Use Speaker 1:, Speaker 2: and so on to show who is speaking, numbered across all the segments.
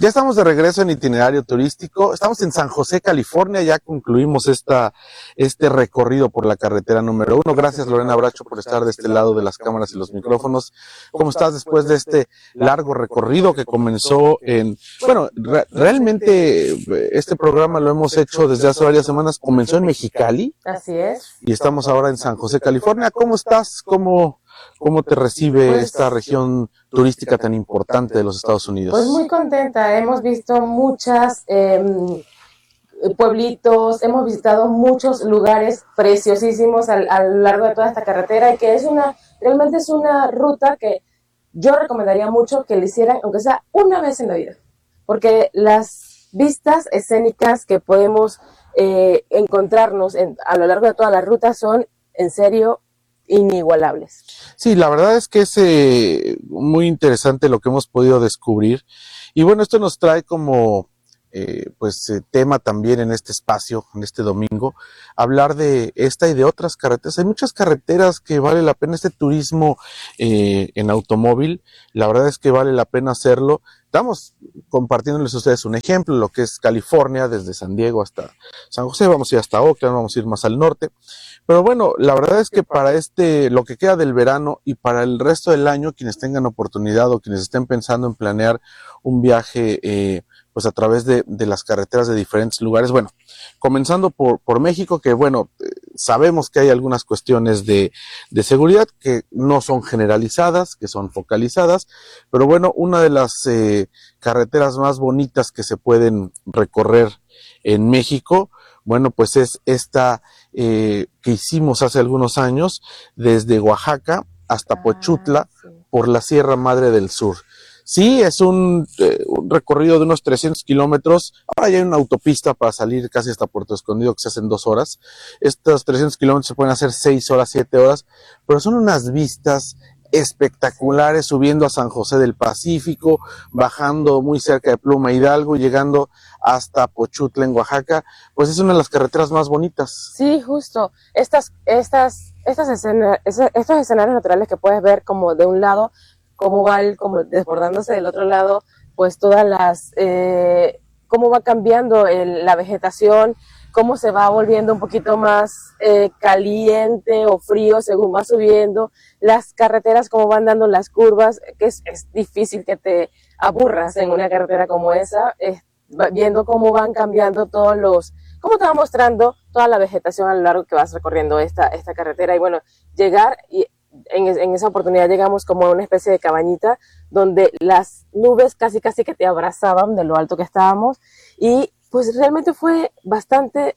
Speaker 1: Ya estamos de regreso en Itinerario Turístico. Estamos en San José, California. Ya concluimos este recorrido por la carretera número 1. Gracias, Lorena Bracho, por estar de este lado de las cámaras y los micrófonos. ¿Cómo estás después de este largo recorrido que comenzó realmente este programa lo hemos hecho desde hace varias semanas. Comenzó en Mexicali.
Speaker 2: Así es.
Speaker 1: Y estamos ahora en San José, California. ¿Cómo estás? ¿Cómo te recibe esta región turística tan importante de los Estados Unidos?
Speaker 2: Pues muy contenta, hemos visto muchas pueblitos, hemos visitado muchos lugares preciosísimos a lo largo de toda esta carretera y que realmente es una ruta que yo recomendaría mucho que le hicieran, aunque sea una vez en la vida, porque las vistas escénicas que podemos encontrarnos a lo largo de toda la ruta son, en serio, inigualables.
Speaker 1: Sí, la verdad es que es muy interesante lo que hemos podido descubrir. Y bueno, esto nos trae como tema también en este espacio, en este domingo, hablar de esta y de otras carreteras. Hay muchas carreteras que vale la pena este turismo en automóvil. La verdad es que vale la pena hacerlo. Estamos compartiéndoles a ustedes un ejemplo, lo que es California, desde San Diego hasta San José, vamos a ir hasta Oakland, vamos a ir más al norte. Pero bueno, la verdad es que para lo que queda del verano y para el resto del año, quienes tengan oportunidad o quienes estén pensando en planear un viaje pues a través de las carreteras de diferentes lugares, bueno, comenzando por México, que bueno, sabemos que hay algunas cuestiones de seguridad que no son generalizadas, que son focalizadas, pero bueno, una de las carreteras más bonitas que se pueden recorrer en México, bueno, pues es esta que hicimos hace algunos años, desde Oaxaca hasta Pochutla,
Speaker 2: sí,
Speaker 1: por la Sierra Madre del Sur. Sí, es un recorrido de unos 300 kilómetros. Ahora ya hay una autopista para salir casi hasta Puerto Escondido que se hace en 2 horas. Estos 300 kilómetros se pueden hacer 6 horas, 7 horas, pero son unas vistas espectaculares, subiendo a San José del Pacífico, bajando muy cerca de Pluma Hidalgo, llegando hasta Pochutla en Oaxaca. Pues es una de las carreteras más bonitas.
Speaker 2: Sí, justo. Estos escenarios naturales que puedes ver como de un lado, cómo va como desbordándose del otro lado, pues cómo va cambiando la vegetación, cómo se va volviendo un poquito más caliente o frío según va subiendo, las carreteras cómo van dando las curvas, que es difícil que te aburras en una carretera como esa, viendo cómo van cambiando cómo te va mostrando toda la vegetación a lo largo que vas recorriendo esta carretera. Y bueno, llegar y en esa oportunidad llegamos como a una especie de cabañita donde las nubes casi que te abrazaban de lo alto que estábamos y pues realmente fue bastante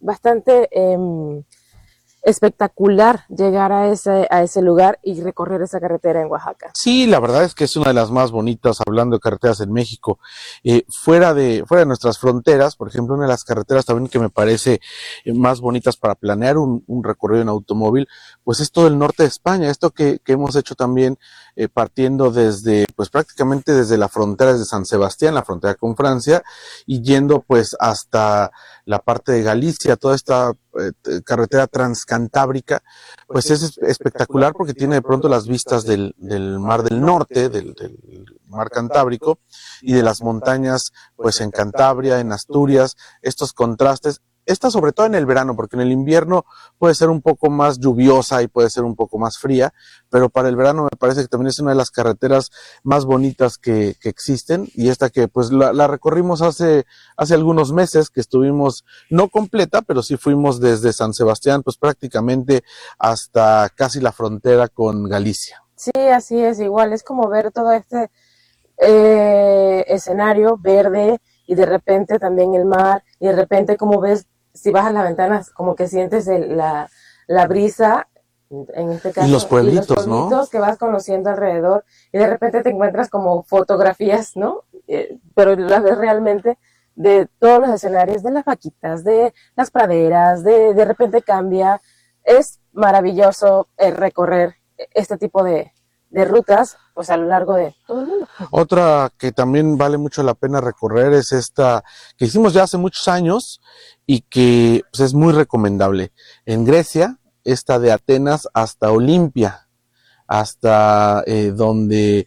Speaker 2: espectacular llegar a ese lugar y recorrer esa carretera en Oaxaca.
Speaker 1: Sí, la verdad es que es una de las más bonitas, hablando de carreteras en México. Fuera de nuestras fronteras, por ejemplo, una de las carreteras también que me parece más bonitas para planear un recorrido en automóvil, pues es todo el norte de España. Esto que hemos hecho también partiendo pues prácticamente desde la frontera, desde San Sebastián, la frontera con Francia, y yendo pues hasta la parte de Galicia, toda esta carretera transcantábrica, pues es espectacular porque tiene de pronto las vistas del Mar del Norte, del Mar Cantábrico, y de las montañas pues en Cantabria, en Asturias, estos contrastes. Esta sobre todo en el verano, porque en el invierno puede ser un poco más lluviosa y puede ser un poco más fría, pero para el verano me parece que también es una de las carreteras más bonitas que existen, y esta que pues la recorrimos hace algunos meses, que estuvimos no completa, pero sí fuimos desde San Sebastián pues prácticamente hasta casi la frontera con Galicia.
Speaker 2: Sí, así es, igual, es como ver todo este escenario verde y de repente también el mar, y de repente como ves, si bajas las ventanas, como que sientes la brisa, en este caso,
Speaker 1: y los pueblitos, ¿no?
Speaker 2: Que vas conociendo alrededor, y de repente te encuentras como fotografías, ¿no? Pero las ves realmente de todos los escenarios, de las vaquitas, de las praderas, de repente cambia. Es maravilloso recorrer este tipo de rutas pues a lo largo de todo el mundo.
Speaker 1: Otra que también vale mucho la pena recorrer es esta que hicimos ya hace muchos años y que pues, es muy recomendable. En Grecia, esta de Atenas hasta Olimpia, hasta donde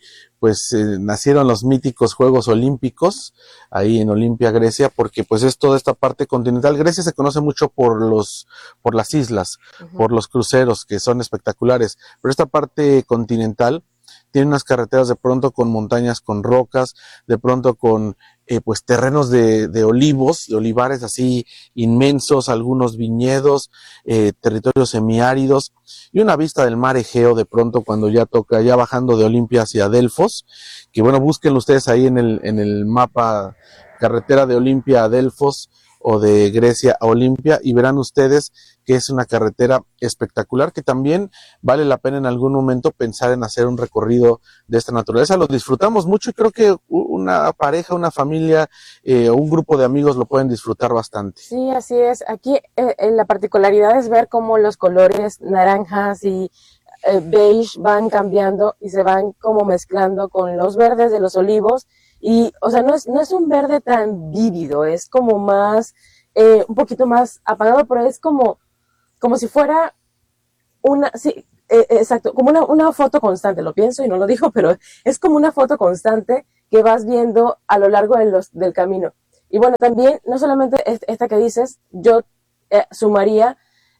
Speaker 1: pues nacieron los míticos Juegos Olímpicos ahí en Olimpia, Grecia, porque pues es toda esta parte continental. Grecia se conoce mucho por las islas, por los cruceros que son espectaculares, pero esta parte continental tiene unas carreteras de pronto con montañas, con rocas, de pronto con pues terrenos de olivos, de olivares así inmensos, algunos viñedos, territorios semiáridos y una vista del mar Egeo de pronto cuando ya toca, ya bajando de Olimpia hacia Delfos, que bueno, búsquenlo ustedes ahí en el mapa, carretera de Olimpia a Delfos o de Grecia a Olimpia, y verán ustedes que es una carretera espectacular que también vale la pena en algún momento pensar en hacer un recorrido de esta naturaleza. Lo disfrutamos mucho y creo que una pareja, una familia o un grupo de amigos lo pueden disfrutar bastante.
Speaker 2: Sí, así es. Aquí la particularidad es ver cómo los colores naranjas y beige van cambiando y se van como mezclando con los verdes de los olivos. Y, o sea, no es un verde tan vívido, es como más, un poquito más apagado, pero es como si fuera sí, exacto, como una foto constante, lo pienso y no lo digo, pero es como una foto constante que vas viendo a lo largo del camino. Y bueno, también, no solamente esta que dices, yo sumaría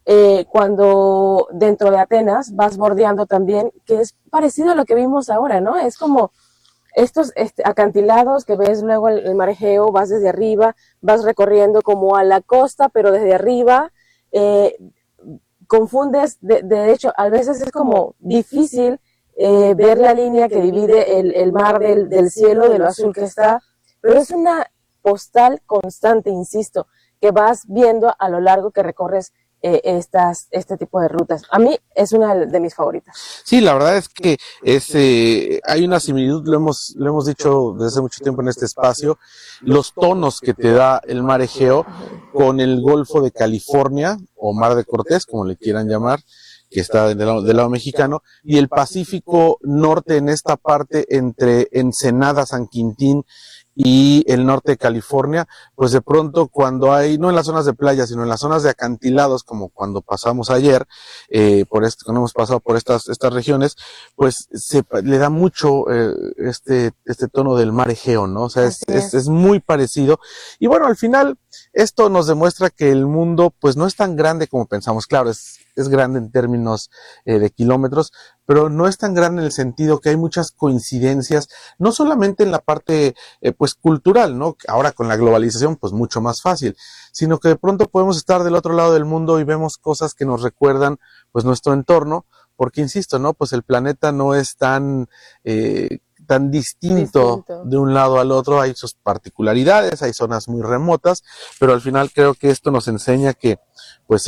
Speaker 2: cuando dentro de Atenas vas bordeando también, que es parecido a lo que vimos ahora, ¿no? Es como estos acantilados que ves luego el mar Egeo, vas desde arriba, vas recorriendo como a la costa, pero desde arriba, confundes, de hecho, a veces es como difícil ver la línea que divide el mar del cielo, de lo azul que está, pero es una postal constante, insisto, que vas viendo a lo largo que recorres este tipo de rutas. A mí es una de mis favoritas.
Speaker 1: Sí, la verdad es que hay una similitud, lo hemos dicho desde hace mucho tiempo en este espacio, los tonos que te da el mar Egeo con el Golfo de California o Mar de Cortés, como le quieran llamar, que está del lado mexicano, y el Pacífico Norte en esta parte entre Ensenada, San Quintín y el norte de California, pues de pronto cuando hay, no en las zonas de playa, sino en las zonas de acantilados, como cuando pasamos ayer, cuando hemos pasado por estas regiones, pues le da mucho este tono del mar Egeo, ¿no? O sea, es muy parecido. Y bueno, al final, esto nos demuestra que el mundo, pues no es tan grande como pensamos. Claro, es grande en términos de kilómetros, pero no es tan grande en el sentido que hay muchas coincidencias, no solamente en la parte pues cultural, ¿no? Ahora con la globalización pues mucho más fácil, sino que de pronto podemos estar del otro lado del mundo y vemos cosas que nos recuerdan pues nuestro entorno, porque insisto, ¿no? Pues el planeta no es tan distinto de un lado al otro, hay sus particularidades, hay zonas muy remotas, pero al final creo que esto nos enseña que pues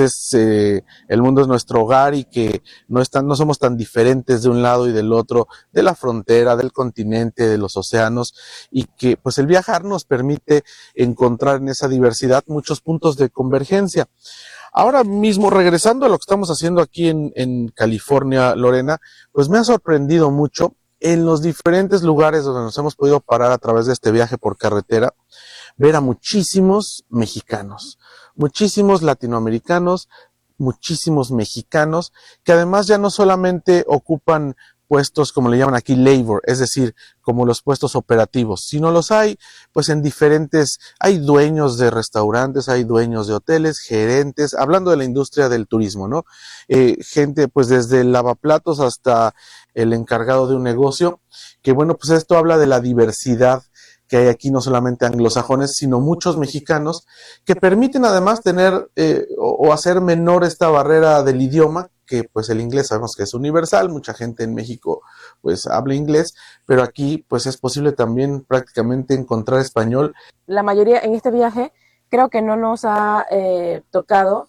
Speaker 1: el mundo es nuestro hogar y que no somos tan diferentes de un lado y del otro, de la frontera, del continente, de los océanos, y que pues el viajar nos permite encontrar en esa diversidad muchos puntos de convergencia. Ahora mismo, regresando a lo que estamos haciendo aquí en California, Lorena, pues me ha sorprendido mucho en los diferentes lugares donde nos hemos podido parar a través de este viaje por carretera, ver a muchísimos mexicanos, muchísimos latinoamericanos, muchísimos mexicanos, que además ya no solamente ocupan puestos, como le llaman aquí, labor, es decir, como los puestos operativos, sino los hay, pues en diferentes, hay dueños de restaurantes, hay dueños de hoteles, gerentes, hablando de la industria del turismo, ¿no? Gente, pues desde el lavaplatos hasta el encargado de un negocio, que bueno, pues esto habla de la diversidad que hay aquí, no solamente anglosajones, sino muchos mexicanos, que permiten además tener o hacer menor esta barrera del idioma, que pues el inglés sabemos que es universal, mucha gente en México pues habla inglés, pero aquí pues es posible también prácticamente encontrar español.
Speaker 2: La mayoría en este viaje creo que no nos ha tocado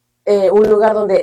Speaker 2: un lugar donde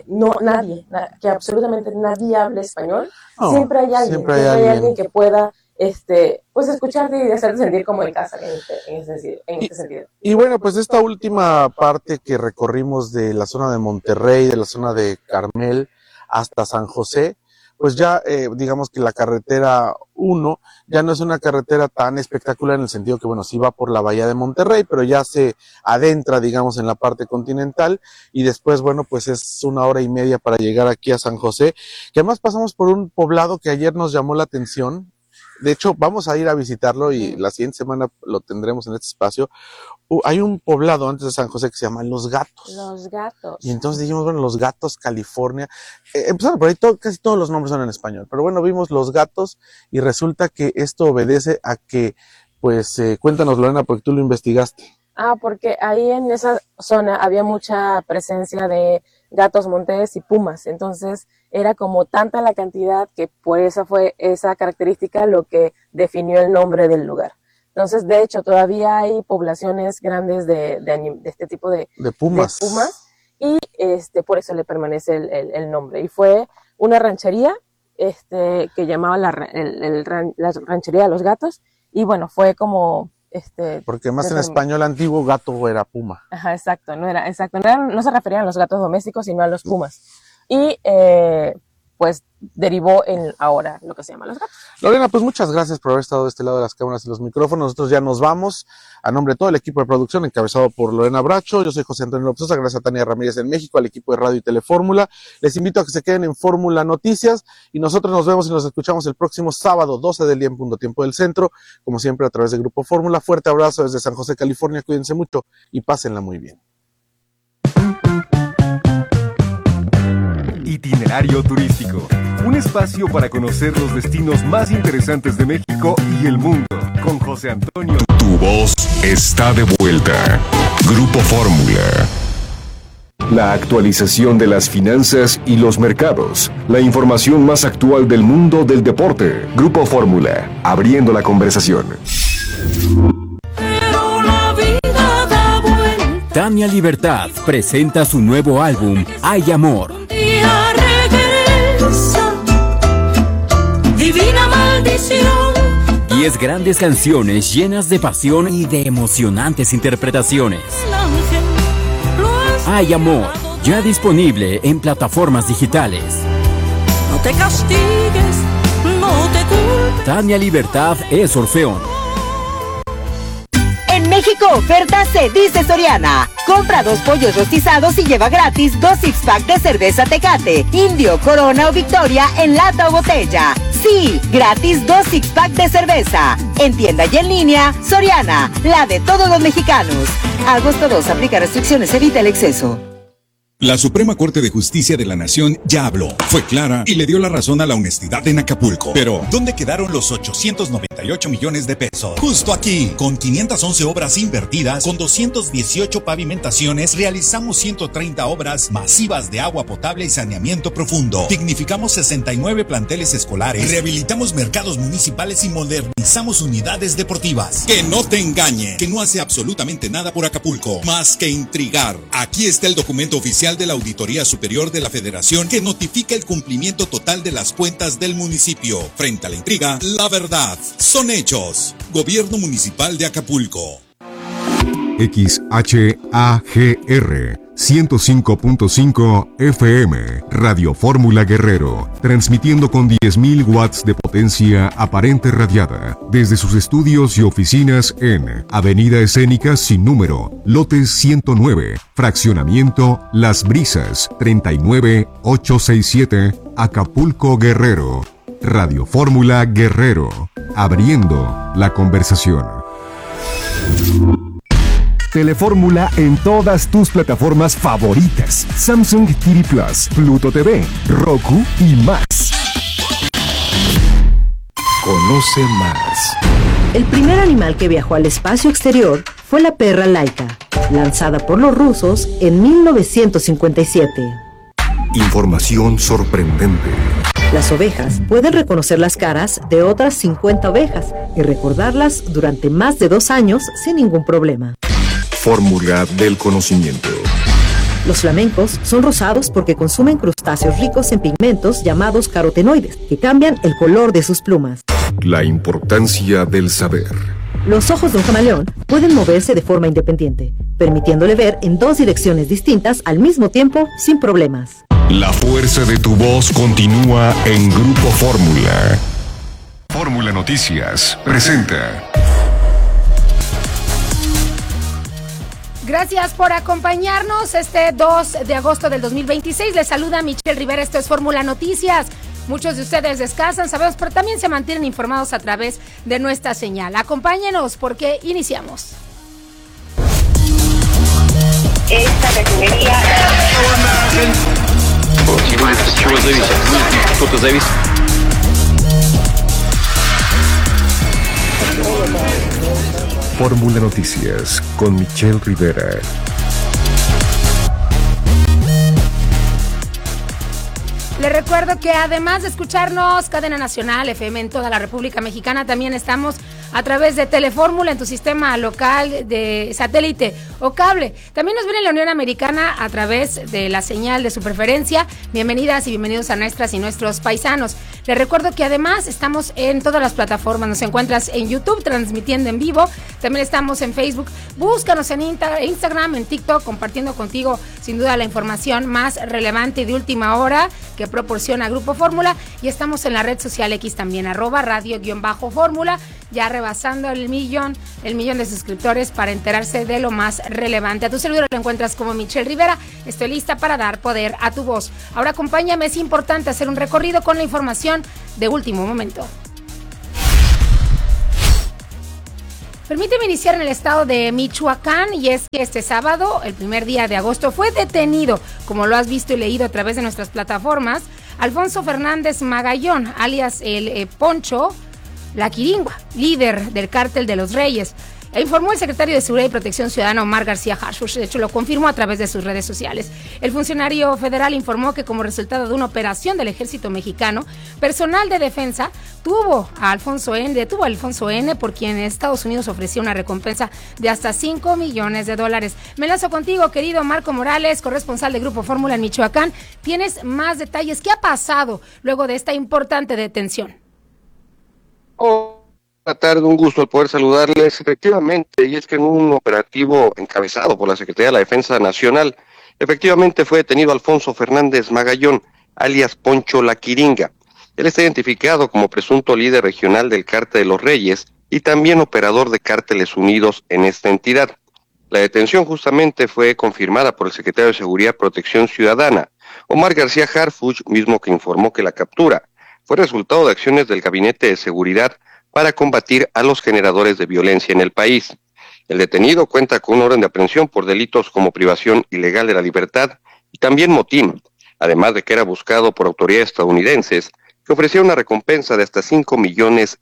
Speaker 2: que absolutamente nadie hable español.
Speaker 1: No,
Speaker 2: siempre hay alguien que pueda pues escucharte y hacerte sentir como en casa en este sentido.
Speaker 1: Y bueno, pues esta última parte que recorrimos de la zona de Monterrey, de la zona de Carmel hasta San José, pues ya digamos que la carretera 1 ya no es una carretera tan espectacular en el sentido que, bueno, sí va por la bahía de Monterrey, pero ya se adentra, digamos, en la parte continental, y después, bueno, pues es 1 hora y media para llegar aquí a San José, que además pasamos por un poblado que ayer nos llamó la atención, de hecho, vamos a ir a visitarlo y la siguiente semana lo tendremos en este espacio. Hay un poblado antes de San José que se llama Los Gatos.
Speaker 2: Los Gatos.
Speaker 1: Y entonces dijimos, bueno, Los Gatos, California. Empezando por ahí, casi todos los nombres son en español. Pero bueno, vimos Los Gatos y resulta que esto obedece a que, pues, cuéntanos, Lorena, porque tú lo investigaste.
Speaker 2: Porque ahí en esa zona había mucha presencia de gatos monteses y pumas, entonces era como tanta la cantidad que por eso fue esa característica lo que definió el nombre del lugar. Entonces, de hecho, todavía hay poblaciones grandes de este tipo de
Speaker 1: pumas.
Speaker 2: Y por eso le permanece el nombre. Y fue una ranchería que llamaba la ranchería de los gatos, y bueno, fue como...
Speaker 1: porque más en español antiguo gato era puma.
Speaker 2: Ajá, exacto, no se referían a los gatos domésticos, sino a los pumas. Y pues derivó en ahora lo que se llama los gatos.
Speaker 1: Lorena, pues muchas gracias por haber estado de este lado de las cámaras y los micrófonos. Nosotros ya nos vamos. A nombre de todo el equipo de producción, encabezado por Lorena Bracho, yo soy José Antonio López, gracias a Tania Ramírez en México, al equipo de Radio y Telefórmula. Les invito a que se queden en Fórmula Noticias y nosotros nos vemos y nos escuchamos el próximo sábado, 12 del día en punto tiempo del centro, como siempre a través de Grupo Fórmula. Fuerte abrazo desde San José, California. Cuídense mucho y pásenla muy bien.
Speaker 3: Itinerario turístico, un espacio para conocer los destinos más interesantes de México y el mundo, con José Antonio.
Speaker 4: Tu voz está de vuelta. Grupo Fórmula. La actualización de las finanzas y los mercados. La información más actual del mundo del deporte. Grupo Fórmula, abriendo la conversación.
Speaker 5: Tania Libertad presenta su nuevo álbum, Hay Amor.
Speaker 6: Divina maldición.
Speaker 5: 10 grandes canciones llenas de pasión y de emocionantes interpretaciones. Hay Amor, ya disponible en plataformas digitales.
Speaker 6: No te castigues, no te culpes.
Speaker 5: Tania Libertad es Orfeón.
Speaker 7: En México, oferta se dice Soriana. Compra 2 pollos rostizados y lleva gratis 2 six-pack de cerveza Tecate, Indio, Corona o Victoria en lata o botella. Sí, gratis 2 six-pack de cerveza. En tienda y en línea, Soriana, la de todos los mexicanos. Agosto 2, aplica restricciones, evita el exceso.
Speaker 8: La Suprema Corte de Justicia de la Nación ya habló, fue clara y le dio la razón a la honestidad en Acapulco. Pero, ¿dónde quedaron los 898 millones de pesos? Justo aquí, con 511 obras invertidas, con 218 pavimentaciones, realizamos 130 obras masivas de agua potable y saneamiento profundo. Dignificamos 69 planteles escolares, rehabilitamos mercados municipales y modernizamos unidades deportivas. Que no te engañe, que no hace absolutamente nada por Acapulco, más que intrigar. Aquí está el documento oficial de la Auditoría Superior de la Federación que notifica el cumplimiento total de las cuentas del municipio. Frente a la intriga, la verdad son hechos. Gobierno Municipal de Acapulco.
Speaker 4: XHAGR 105.5 FM, Radio Fórmula Guerrero, transmitiendo con 10.000 watts de potencia aparente radiada, desde sus estudios y oficinas en Avenida Escénica sin número, lote 109, fraccionamiento Las Brisas, 39867, Acapulco, Guerrero. Radio Fórmula Guerrero, abriendo la conversación. Telefórmula en todas tus plataformas favoritas: Samsung TV Plus, Pluto TV, Roku y más. Conoce más.
Speaker 7: El primer animal que viajó al espacio exterior fue la perra Laika, lanzada por los rusos en 1957.
Speaker 4: Información sorprendente.
Speaker 7: Las ovejas pueden reconocer las caras de otras 50 ovejas y recordarlas durante más de 2 años sin ningún problema.
Speaker 4: Fórmula del conocimiento.
Speaker 7: Los flamencos son rosados porque consumen crustáceos ricos en pigmentos llamados carotenoides, que cambian el color de sus plumas.
Speaker 4: La importancia del saber.
Speaker 7: Los ojos de un camaleón pueden moverse de forma independiente, permitiéndole ver en 2 direcciones distintas al mismo tiempo sin problemas.
Speaker 4: La fuerza de tu voz continúa en Grupo Fórmula. Fórmula Noticias presenta.
Speaker 9: Gracias por acompañarnos este 2 de agosto del 2026. Les saluda Michelle Rivera, esto es Fórmula Noticias. Muchos de ustedes descansan, sabemos, pero también se mantienen informados a través de nuestra señal. Acompáñenos porque iniciamos.
Speaker 10: Esta refinería...
Speaker 3: Fórmula Noticias con Michelle Rivera.
Speaker 9: Les recuerdo que además de escucharnos Cadena Nacional FM en toda la República Mexicana, también estamos a través de Telefórmula en tu sistema local de satélite o cable. También nos ven en la Unión Americana a través de la señal de su preferencia. Bienvenidas y bienvenidos a nuestras y nuestros paisanos. Les recuerdo que además estamos en todas las plataformas. Nos encuentras en YouTube transmitiendo en vivo. También estamos en Facebook. Búscanos en Instagram, en TikTok, compartiendo contigo sin duda la información más relevante y de última hora que proporciona Grupo Fórmula. Y estamos en la red social X también, @radio_fórmula, ya rebasando el millón de suscriptores para enterarse de lo más relevante. A tu servidor lo encuentras como Michelle Rivera. Estoy lista para dar poder a tu voz. Ahora acompáñame, es importante hacer un recorrido con la información de último momento. Permíteme iniciar en el estado de Michoacán, y es que este sábado, el primer día de agosto, fue detenido, como lo has visto y leído a través de nuestras plataformas, Alfonso Fernández Magallón, alias el Poncho La Quiringua, líder del Cártel de los Reyes. Informó el secretario de Seguridad y Protección Ciudadana, Omar García Harfuch. De hecho, lo confirmó a través de sus redes sociales. El funcionario federal informó que como resultado de una operación del Ejército Mexicano, personal de defensa detuvo a Alfonso N., por quien Estados Unidos ofreció una recompensa de hasta $5 millones. Me lanzo contigo, querido Marco Morales, corresponsal de Grupo Fórmula en Michoacán. Tienes más detalles. ¿Qué ha pasado luego de esta importante detención?
Speaker 11: Buenas tardes, un gusto el poder saludarles. Efectivamente, y es que en un operativo encabezado por la Secretaría de la Defensa Nacional, efectivamente fue detenido Alfonso Fernández Magallón, alias Poncho La Quiringa. Él está identificado como presunto líder regional del Cártel de los Reyes y también operador de Cárteles Unidos en esta entidad. La detención justamente fue confirmada por el secretario de Seguridad y Protección Ciudadana, Omar García Harfuch, mismo que informó que la captura fue resultado de acciones del Gabinete de Seguridad para combatir a los generadores de violencia en el país. El detenido cuenta con una orden de aprehensión por delitos como privación ilegal de la libertad y también motín, además de que era buscado por autoridades estadounidenses que ofrecían una recompensa de hasta $5 millones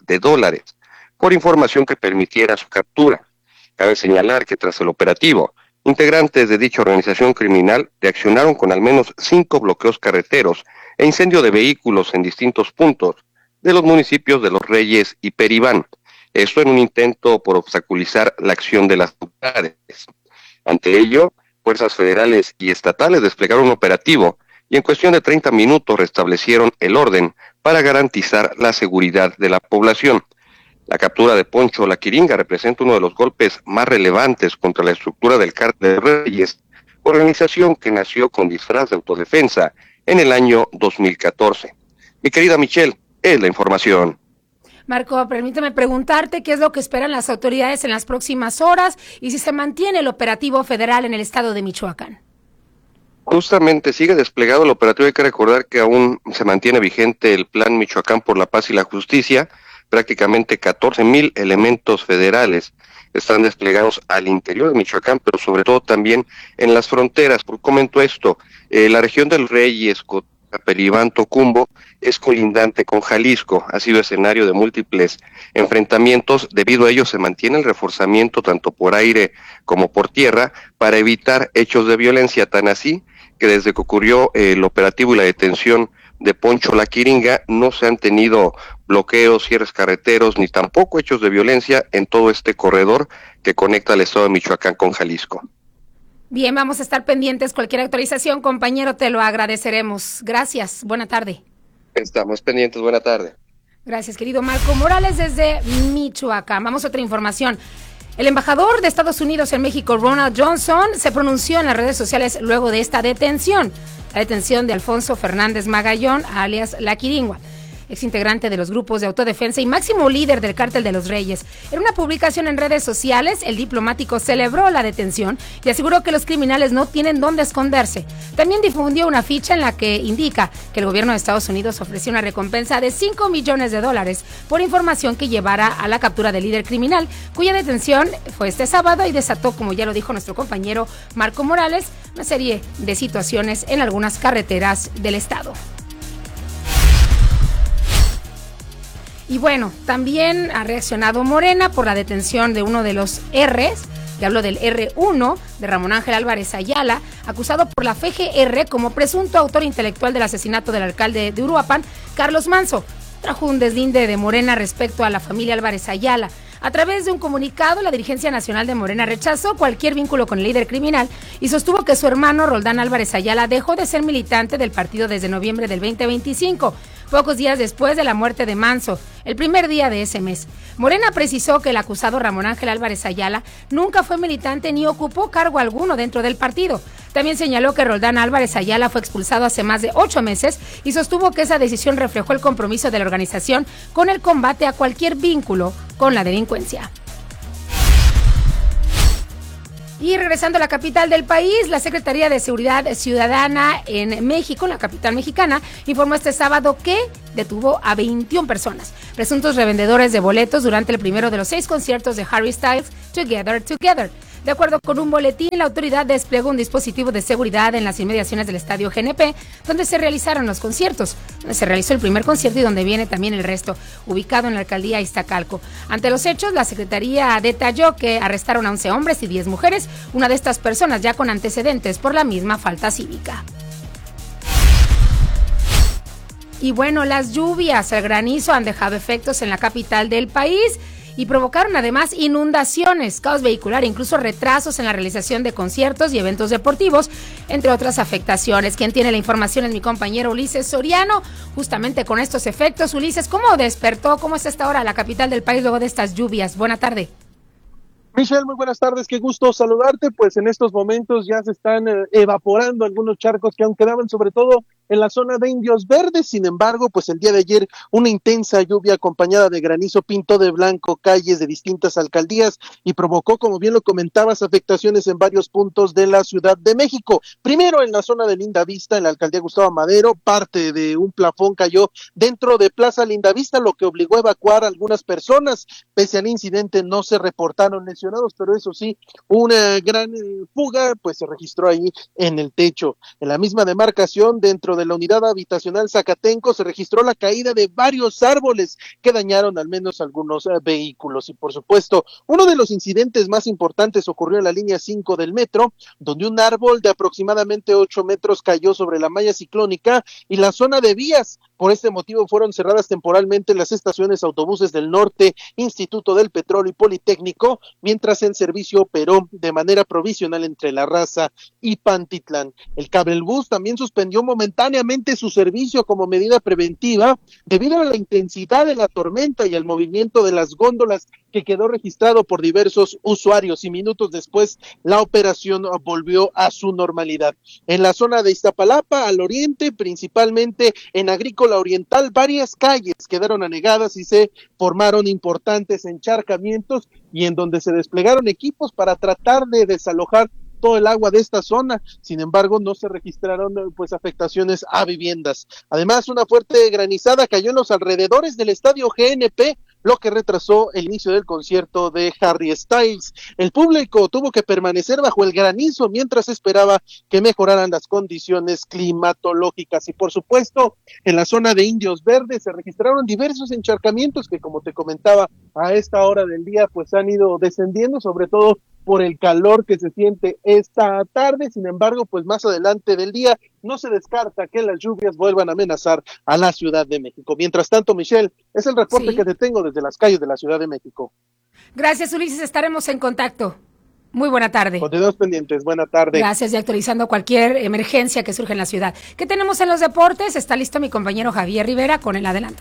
Speaker 11: por información que permitiera su captura. Cabe señalar que tras el operativo, integrantes de dicha organización criminal reaccionaron con al menos 5 bloqueos carreteros e incendio de vehículos en distintos puntos de los municipios de Los Reyes y Peribán. Esto en un intento por obstaculizar la acción de las autoridades. Ante ello, fuerzas federales y estatales desplegaron un operativo y en cuestión de 30 minutos restablecieron el orden para garantizar la seguridad de la población. La captura de Poncho La Quiringa representa uno de los golpes más relevantes contra la estructura del Cártel de Reyes, organización que nació con disfraz de autodefensa en el año 2014. Mi querida Michelle, es la información.
Speaker 9: Marco, permíteme preguntarte qué es lo que esperan las autoridades en las próximas horas y si se mantiene el operativo federal en el estado de Michoacán.
Speaker 11: Justamente sigue desplegado el operativo. Hay que recordar que aún se mantiene vigente el Plan Michoacán por la Paz y la Justicia. Prácticamente 14,000 elementos federales están desplegados al interior de Michoacán, pero sobre todo también en las fronteras. Comento esto, la región del Reyes, Peribán, Tocumbo, es colindante con Jalisco, ha sido escenario de múltiples enfrentamientos. Debido a ello se mantiene el reforzamiento tanto por aire como por tierra para evitar hechos de violencia, tan así que desde que ocurrió el operativo y la detención de Poncho La Quiringa no se han tenido bloqueos, cierres carreteros, ni tampoco hechos de violencia en todo este corredor que conecta al estado de Michoacán con Jalisco.
Speaker 9: Bien, vamos a estar pendientes. Cualquier actualización, compañero, te lo agradeceremos. Gracias, buena tarde.
Speaker 11: Estamos pendientes, buena tarde.
Speaker 9: Gracias, querido Marco Morales desde Michoacán. Vamos a otra información. El embajador de Estados Unidos en México, Ronald Johnson, se pronunció en las redes sociales luego de esta detención, la detención de Alfonso Fernández Magallón, alias La Quiringua. exintegrante de los grupos de autodefensa y máximo líder del Cártel de los Reyes. En una publicación en redes sociales, el diplomático celebró la detención y aseguró que los criminales no tienen dónde esconderse. También difundió una ficha en la que indica que el gobierno de Estados Unidos ofreció una recompensa de $5 millones por información que llevara a la captura del líder criminal, cuya detención fue este sábado y desató, como ya lo dijo nuestro compañero Marco Morales, una serie de situaciones en algunas carreteras del estado. Y bueno, también ha reaccionado Morena por la detención de uno de los R's, que hablo del R1, de Ramón Ángel Álvarez Ayala, acusado por la FGR como presunto autor intelectual del asesinato del alcalde de Uruapan, Carlos Manso. Trajo un deslinde de Morena respecto a la familia Álvarez Ayala. A través de un comunicado, la dirigencia nacional de Morena rechazó cualquier vínculo con el líder criminal y sostuvo que su hermano Roldán Álvarez Ayala dejó de ser militante del partido desde noviembre del 2025, pocos días después de la muerte de Manso, el primer día de ese mes. Morena precisó que el acusado Ramón Ángel Álvarez Ayala nunca fue militante ni ocupó cargo alguno dentro del partido. También señaló que Roldán Álvarez Ayala fue expulsado hace más de 8 meses y sostuvo que esa decisión reflejó el compromiso de la organización con el combate a cualquier vínculo con la delincuencia. Y regresando a la capital del país, la Secretaría de Seguridad Ciudadana en México, en la capital mexicana, informó este sábado que detuvo a 21 personas, presuntos revendedores de boletos durante el primero de los 6 conciertos de Harry Styles, Together. De acuerdo con un boletín, la autoridad desplegó un dispositivo de seguridad en las inmediaciones del estadio GNP, donde se realizaron los conciertos, donde se realizó el primer concierto y donde viene también el resto, ubicado en la alcaldía Iztacalco. Ante los hechos, la Secretaría detalló que arrestaron a 11 hombres y 10 mujeres, una de estas personas ya con antecedentes por la misma falta cívica. Y bueno, las lluvias, el granizo han dejado efectos en la capital del país y provocaron además inundaciones, caos vehicular, incluso retrasos en la realización de conciertos y eventos deportivos, entre otras afectaciones. Quien tiene la información es mi compañero Ulises Soriano, justamente con estos efectos. Ulises, ¿cómo despertó? ¿Cómo está esta hora la capital del país luego de estas lluvias? Buena tarde.
Speaker 12: Michelle, muy buenas tardes, qué gusto saludarte. Pues en estos momentos ya se están evaporando algunos charcos que aún quedaban, sobre todo en la zona de Indios Verdes. Sin embargo, pues el día de ayer una intensa lluvia acompañada de granizo pintó de blanco calles de distintas alcaldías y provocó, como bien lo comentabas, afectaciones en varios puntos de la Ciudad de México. Primero en la zona de Lindavista, en la alcaldía Gustavo Madero, parte de un plafón cayó dentro de Plaza Lindavista, lo que obligó a evacuar a algunas personas. Pese al incidente no se reportaron lesionados, pero eso sí, una gran fuga pues se registró ahí en el techo. En la misma demarcación, dentro de la unidad habitacional Zacatenco, se registró la caída de varios árboles que dañaron al menos algunos vehículos. Y por supuesto, uno de los incidentes más importantes ocurrió en la línea 5 del metro, donde un árbol de aproximadamente 8 metros cayó sobre la malla ciclónica y la zona de vías. Por este motivo fueron cerradas temporalmente las estaciones autobuses del norte, Instituto del Petróleo y Politécnico, mientras el servicio operó de manera provisional entre La Raza y Pantitlán. El Cabelbús también suspendió momentáneamente su servicio como medida preventiva debido a la intensidad de la tormenta y al movimiento de las góndolas que quedó registrado por diversos usuarios, y minutos después la operación volvió a su normalidad. En la zona de Iztapalapa, al oriente, principalmente en Agrícola Oriental, varias calles quedaron anegadas y se formaron importantes encharcamientos, y en donde se desplegaron equipos para tratar de desalojar todo el agua de esta zona. Sin embargo, no se registraron pues afectaciones a viviendas. Además, una fuerte granizada cayó en los alrededores del estadio GNP, lo que retrasó el inicio del concierto de Harry Styles. El público tuvo que permanecer bajo el granizo mientras esperaba que mejoraran las condiciones climatológicas. Y por supuesto, en la zona de Indios Verdes se registraron diversos encharcamientos que, como te comentaba, a esta hora del día pues han ido descendiendo, sobre todo por el calor que se siente esta tarde. Sin embargo, pues más adelante del día no se descarta que las lluvias vuelvan a amenazar a la Ciudad de México. Mientras tanto, Michelle, es el reporte que te tengo desde las calles de la Ciudad de México.
Speaker 9: Gracias, Ulises, estaremos en contacto. Muy buena tarde.
Speaker 12: Continuamos pendientes, buena tarde.
Speaker 9: Gracias, y actualizando cualquier emergencia que surge en la ciudad. ¿Qué tenemos en los deportes? Está listo mi compañero Javier Rivera con el adelanto.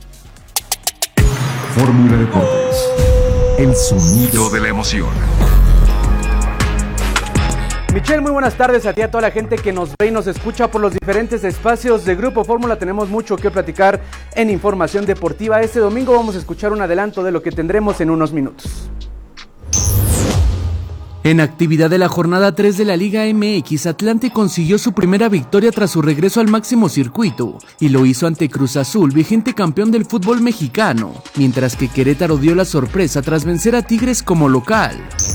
Speaker 3: Fórmula Deportes, el sonido de la emoción.
Speaker 13: Michelle, muy buenas tardes a ti, a toda la gente que nos ve y nos escucha por los diferentes espacios de Grupo Fórmula. Tenemos mucho que platicar en información deportiva. Este domingo vamos a escuchar un adelanto de lo que tendremos en unos minutos.
Speaker 14: En actividad de la jornada 3 de la Liga MX, Atlante consiguió su primera victoria tras su regreso al máximo circuito, y lo hizo ante Cruz Azul, vigente campeón del fútbol mexicano, mientras que Querétaro dio la sorpresa tras vencer a Tigres como local.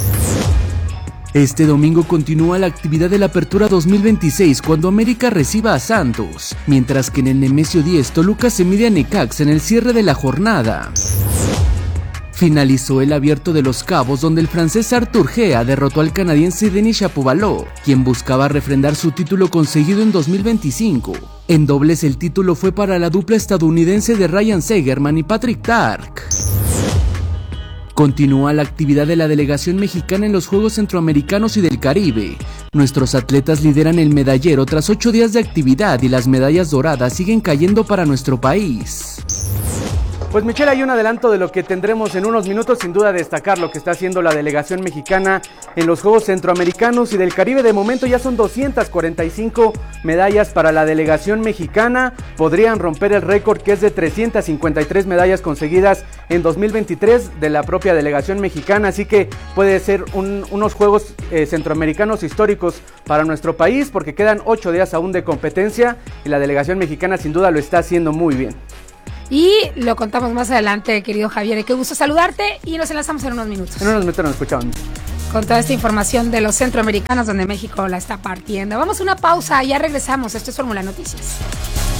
Speaker 14: Este domingo continúa la actividad de la Apertura 2026 cuando América reciba a Santos, mientras que en el Nemesio 10 Toluca se mide a Necaxa en el cierre de la jornada. Finalizó el Abierto de Los Cabos, donde el francés Arthur Gea derrotó al canadiense Denis Shapovalov, quien buscaba refrendar su título conseguido en 2025. En dobles el título fue para la dupla estadounidense de Ryan Segerman y Patrick Tark. Continúa la actividad de la delegación mexicana en los Juegos Centroamericanos y del Caribe. Nuestros atletas lideran el medallero tras 8 días de actividad y las medallas doradas siguen cayendo para nuestro país.
Speaker 13: Pues Michelle, hay un adelanto de lo que tendremos en unos minutos, sin duda destacar lo que está haciendo la delegación mexicana en los Juegos Centroamericanos y del Caribe. De momento ya son 245 medallas para la delegación mexicana, podrían romper el récord que es de 353 medallas conseguidas en 2023 de la propia delegación mexicana, así que puede ser unos Juegos Centroamericanos históricos para nuestro país, porque quedan 8 días aún de competencia y la delegación mexicana sin duda lo está haciendo muy bien.
Speaker 9: Y lo contamos más adelante, querido Javier. Qué gusto saludarte y nos enlazamos en unos minutos.
Speaker 13: En unos minutos nos escuchamos.
Speaker 9: Con toda esta información de los centroamericanos donde México la está partiendo. Vamos a una pausa, ya regresamos. Esto es Fórmula Noticias.